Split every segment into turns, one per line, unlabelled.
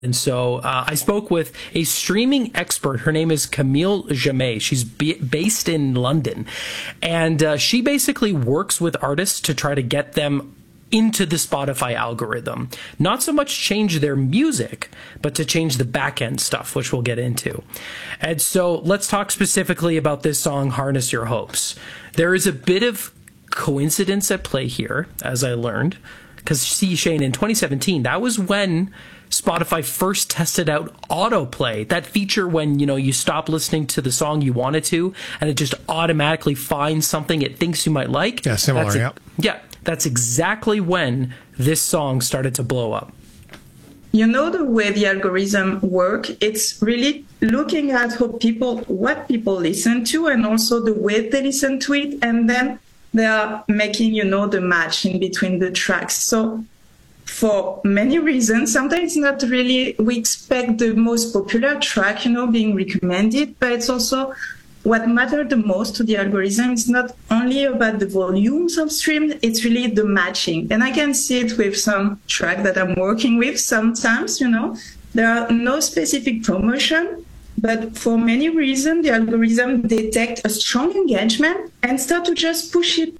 And so I spoke with a streaming expert. Her name is Camille Jamais. She's based in London. And she basically works with artists to try to get them into the Spotify algorithm. Not so much change their music, but to change the back end stuff, which we'll get into. And so let's talk specifically about this song, Harness Your Hopes. There is a bit of coincidence at play here, as I learned. Because see, Shane, in 2017, that was when Spotify first tested out autoplay, that feature when, you know, you stop listening to the song you wanted to, and it just automatically finds something it thinks you might like.
Yeah, similar, yeah.
Yeah, that's exactly when this song started to blow up.
You know, the way the algorithm work, it's really looking at what people listen to, and also the way they listen to it, and then they are making, you know, the match in between the tracks. So for many reasons, sometimes not really, we expect the most popular track, you know, being recommended, but it's also what matters the most to the algorithm. It's not only about the volumes of streams, it's really the matching. And I can see it with some track that I'm working with sometimes, you know, there are no specific promotion, but for many reasons, the algorithm detect a strong engagement and start to just push it.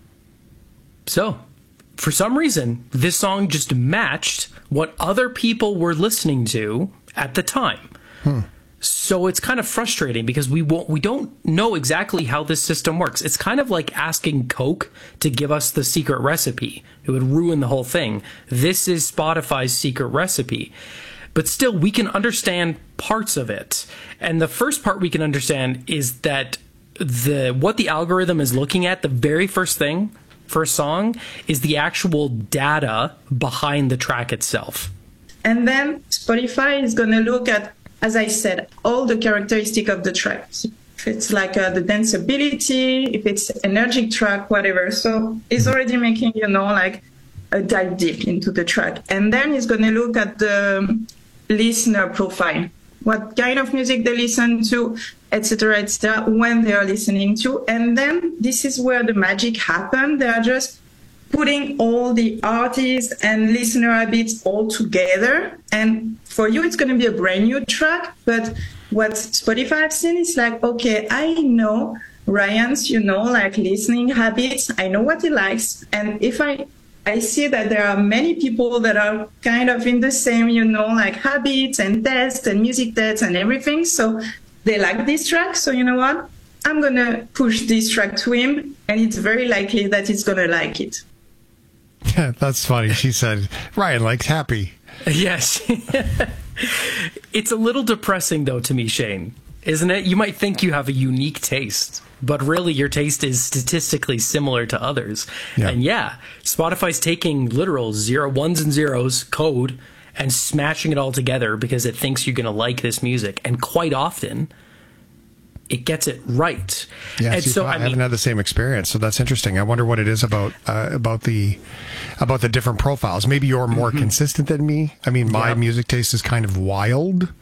So, for some reason, this song just matched what other people were listening to at the time. So it's kind of frustrating because we don't know exactly how this system works. It's kind of like asking Coke to give us the secret recipe. It would ruin the whole thing. This is Spotify's secret recipe. But still, we can understand parts of it. And the first part we can understand is that what the algorithm is looking at, the very first thing for a song, is the actual data behind the track itself.
And then Spotify is going to look at, as I said, all the characteristics of the track. If it's like the danceability, if it's energetic track, whatever. So it's already making, you know, like a dive deep into the track. And then it's going to look at the listener profile, what kind of music they listen to, etc., when they are listening to. And then this is where the magic happens. They are just putting all the artists and listener habits all together. And for you, it's going to be a brand new track. But what Spotify has seen is like, okay, I know Ryan's, you know, like listening habits. I know what he likes. And if I see that there are many people that are kind of in the same, you know, like habits and tastes and music tastes and everything. So they like this track. So you know what? I'm going to push this track to him. And it's very likely that he's going to like it.
Yeah, that's funny. She said, Ryan likes happy.
Yes. It's a little depressing, though, to me, Shane, isn't it? You might think you have a unique taste, but really your taste is statistically similar to others. Yeah. And yeah, Spotify's taking literal ones and zeros code and smashing it all together because it thinks you're going to like this music. And quite often, it gets it right.
Yeah,
and so
I haven't had the same experience, so that's interesting. I wonder what it is about the different profiles. Maybe you're more consistent than me. I mean, my music taste is kind of wild.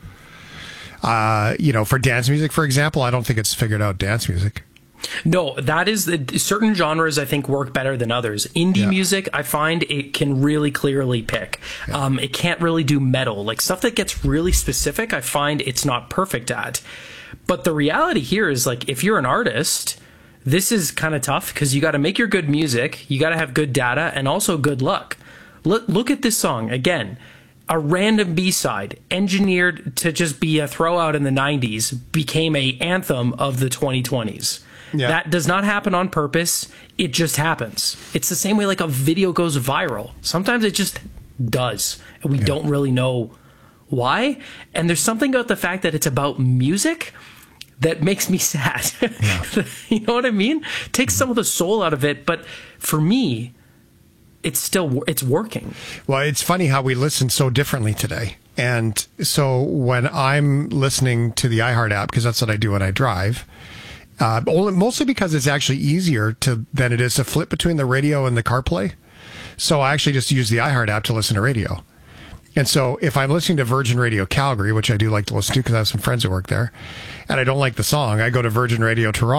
You know, for dance music, for example, I don't think it's figured out dance music.
No, that is certain genres I think work better than others. Indie music, I find it can really clearly pick. It can't really do metal. Like stuff that gets really specific, I find it's not perfect at. But the reality here is, like, if you're an artist, this is kind of tough because you got to make your good music, you got to have good data, and also good luck. Look at this song again. A random B-side engineered to just be a throwout in the 90s became a anthem of the 2020s. Yeah. That does not happen on purpose. It just happens. It's the same way like a video goes viral. Sometimes it just does, and we don't really know why. And there's something about the fact that it's about music that makes me sad. Yeah. You know what I mean? Takes some of the soul out of it, but for me, it's working. Well,
it's funny how we listen so differently today. And so when I'm listening to the iHeart app, because that's what I do when I drive, mostly because it's actually easier than it is to flip between the radio and the CarPlay. So I actually just use the iHeart app to listen to radio. And so if I'm listening to Virgin Radio Calgary, which I do like to listen to because I have some friends who work there, and I don't like the song, I go to Virgin Radio Toronto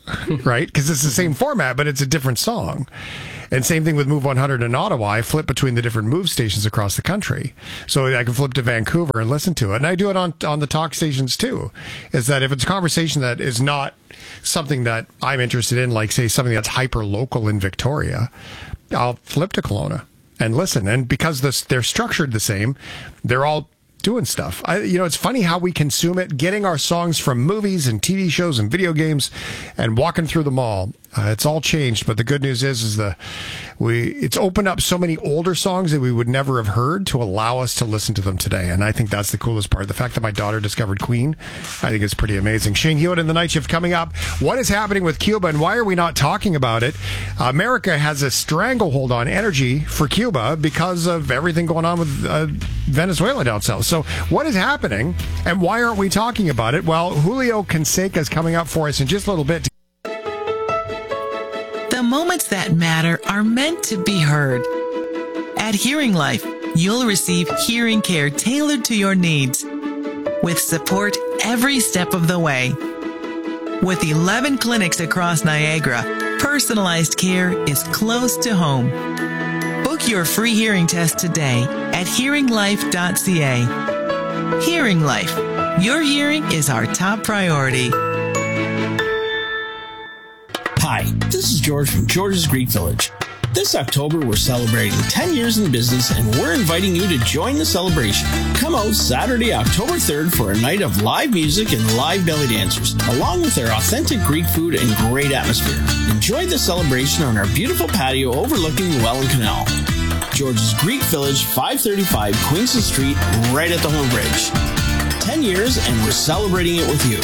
right? Because it's the same format, but it's a different song. And same thing with Move 100 in Ottawa. I flip between the different Move stations across the country. So I can flip to Vancouver and listen to it. And I do it on the talk stations too. Is that if it's a conversation that is not something that I'm interested in, like say something that's hyper local in Victoria, I'll flip to Kelowna and listen. And because they're structured the same, they're all doing stuff. It's funny how we consume it, getting our songs from movies and TV shows and video games and walking through them all. It's all changed, but the good news is it's opened up so many older songs that we would never have heard to allow us to listen to them today. And I think that's the coolest part. The fact that my daughter discovered Queen, I think is pretty amazing. Shane Hewitt in the Night Shift coming up. What is happening with Cuba and why are we not talking about it? America has a stranglehold on energy for Cuba because of everything going on with Venezuela down south. So what is happening and why aren't we talking about it? Well, Julio Canseca is coming up for us in just a little bit.
The moments that matter are meant to be heard. At Hearing Life, you'll receive hearing care tailored to your needs, with support every step of the way. With 11 clinics across Niagara, personalized care is close to home. Book your free hearing test today at hearinglife.ca. Hearing Life. Your hearing is our top priority.
Hi, this is George from George's Greek Village. This October, we're celebrating 10 years in business, and we're inviting you to join the celebration. Come out Saturday, October 3rd for a night of live music and live belly dancers, along with our authentic Greek food and great atmosphere. Enjoy the celebration on our beautiful patio overlooking the Welland Canal. George's Greek Village, 535 Queenston Street, right at the Home Bridge. 10 years, and we're celebrating it with you.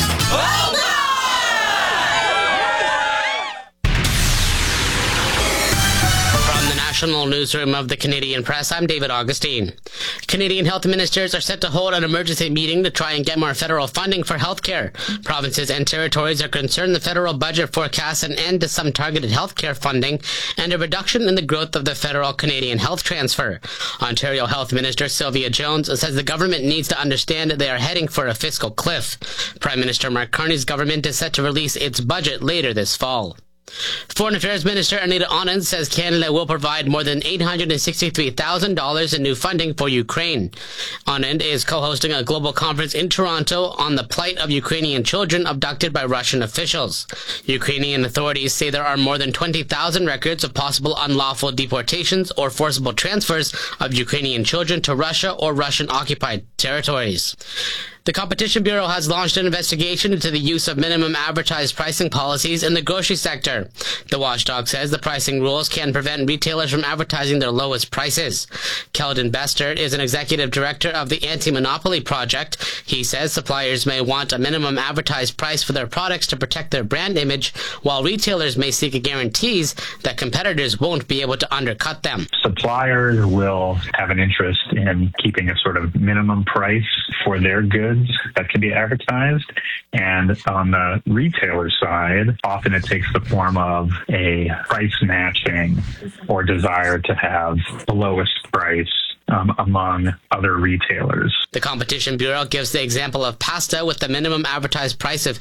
National Newsroom of the Canadian Press, I'm David Augustine. Canadian health ministers are set to hold an emergency meeting to try and get more federal funding for healthcare. Provinces and territories are concerned the federal budget forecasts an end to some targeted healthcare funding and a reduction in the growth of the federal Canadian health transfer. Ontario Health Minister Sylvia Jones says the government needs to understand that they are heading for a fiscal cliff. Prime Minister Mark Carney's government is set to release its budget later this fall. Foreign Affairs Minister Anita Anand says Canada will provide more than $863,000 in new funding for Ukraine. Anand is co-hosting a global conference in Toronto on the plight of Ukrainian children abducted by Russian officials. Ukrainian authorities say there are more than 20,000 records of possible unlawful deportations or forcible transfers of Ukrainian children to Russia or Russian-occupied territories. The Competition Bureau has launched an investigation into the use of minimum advertised pricing policies in the grocery sector. The watchdog says the pricing rules can prevent retailers from advertising their lowest prices. Keldon Bester is an executive director of the Anti-Monopoly Project. He says suppliers may want a minimum advertised price for their products to protect their brand image, while retailers may seek guarantees that competitors won't be able to undercut them.
Suppliers will have an interest in keeping a sort of minimum price for their goods that can be advertised. And on the retailer side, often it takes the form of a price matching or desire to have the lowest price among other retailers.
The Competition Bureau gives the example of pasta with the minimum advertised price of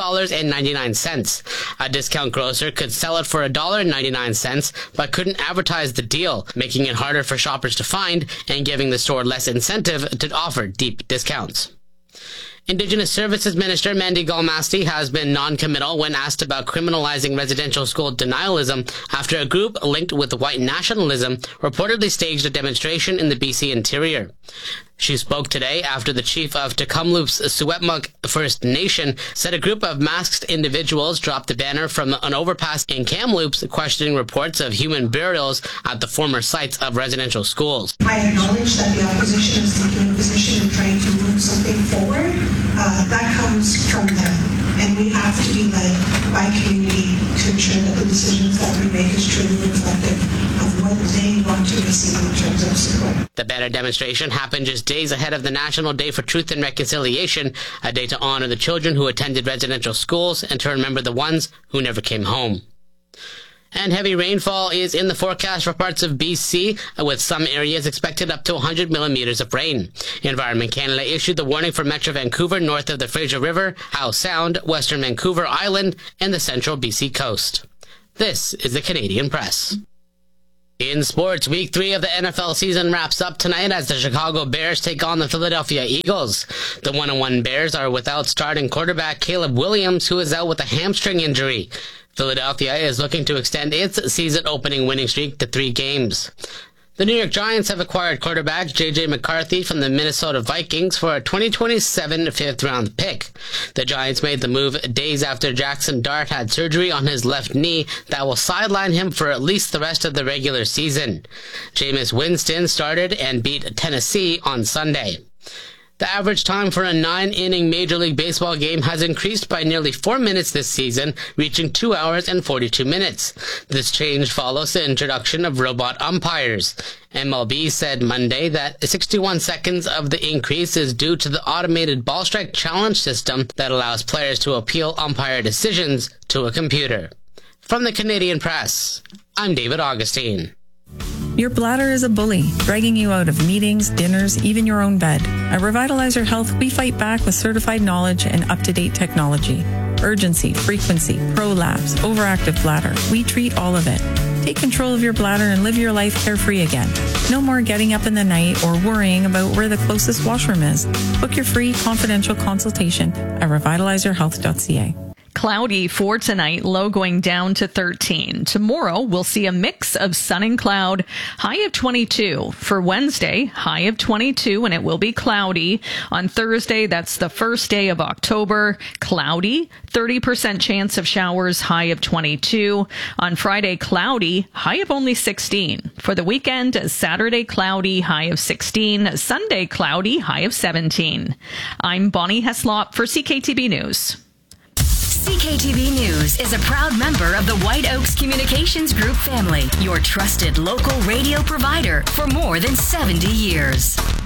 $2.99. A discount grocer could sell it for $1.99, but couldn't advertise the deal, making it harder for shoppers to find and giving the store less incentive to offer deep discounts. Indigenous Services Minister Mandy Galmasti has been non-committal when asked about criminalizing residential school denialism after a group linked with white nationalism reportedly staged a demonstration in the BC interior. She spoke today after the chief of Tecumloops Secwepemc First Nation said a group of masked individuals dropped a banner from an overpass in Kamloops questioning reports of human burials at the former sites of residential schools.
I acknowledge that the opposition is taking a position and trying to move something forward. That comes from them, and we have to be led by community to ensure that the decisions that we make is truly reflective of what they want to receive in terms of support.
The banner demonstration happened just days ahead of the National Day for Truth and Reconciliation, a day to honor the children who attended residential schools and to remember the ones who never came home. And heavy rainfall is in the forecast for parts of BC, with some areas expected up to 100 millimeters of rain. Environment Canada issued the warning for Metro Vancouver north of the Fraser River, Howe Sound, Western Vancouver Island, and the central BC coast. This is the Canadian Press. In sports, Week 3 of the NFL season wraps up tonight as the Chicago Bears take on the Philadelphia Eagles. The 1-1 Bears are without starting quarterback Caleb Williams, who is out with a hamstring injury. Philadelphia is looking to extend its season-opening winning streak to 3 games. The New York Giants have acquired quarterback J.J. McCarthy from the Minnesota Vikings for a 2027 fifth-round pick. The Giants made the move days after Jackson Dart had surgery on his left knee that will sideline him for at least the rest of the regular season. Jameis Winston started and beat Tennessee on Sunday. The average time for a 9-inning Major League Baseball game has increased by nearly 4 minutes this season, reaching 2 hours and 42 minutes. This change follows the introduction of robot umpires. MLB said Monday that 61 seconds of the increase is due to the automated ball strike challenge system that allows players to appeal umpire decisions to a computer. From the Canadian Press, I'm David Augustine.
Your bladder is a bully, dragging you out of meetings, dinners, even your own bed. At Revitalizer Health, we fight back with certified knowledge and up-to-date technology. Urgency, frequency, prolapse, overactive bladder. We treat all of it. Take control of your bladder and live your life carefree again. No more getting up in the night or worrying about where the closest washroom is. Book your free confidential consultation at revitalizerhealth.ca.
Cloudy for tonight, low going down to 13. Tomorrow, we'll see a mix of sun and cloud, high of 22. For Wednesday, high of 22, and it will be cloudy. On Thursday, that's the first day of October, cloudy, 30% chance of showers, high of 22. On Friday, cloudy, high of only 16. For the weekend, Saturday, cloudy, high of 16. Sunday, cloudy, high of 17. I'm Bonnie Heslop for CKTB News.
CKTV News is a proud member of the White Oaks Communications Group family, your trusted local radio provider for more than 70 years.